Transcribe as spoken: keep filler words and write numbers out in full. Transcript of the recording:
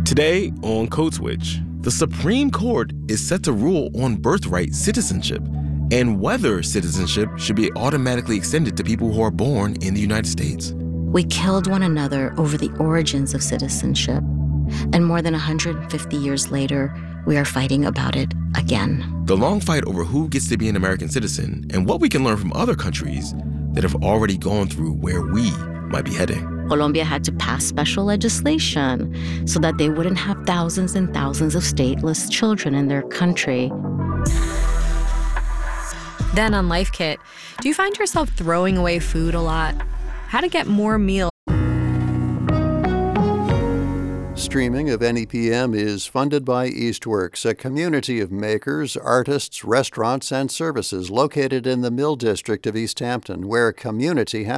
Today on Code Switch, the Supreme Court is set to rule on birthright citizenship and whether citizenship should be automatically extended to people who are born in the United States. We killed one another over the origins of citizenship, and more than one hundred fifty years later, we are fighting about it again. The long fight over who gets to be an American citizen and what we can learn from other countries that have already gone through where we might be heading. Colombia had to pass special legislation so that they wouldn't have thousands and thousands of stateless children in their country. Then on Life Kit, do you find yourself throwing away food a lot? How to get more meals? Streaming of N E P M is funded by Eastworks, a community of makers, artists, restaurants, and services located in the Mill District of East Hampton, where community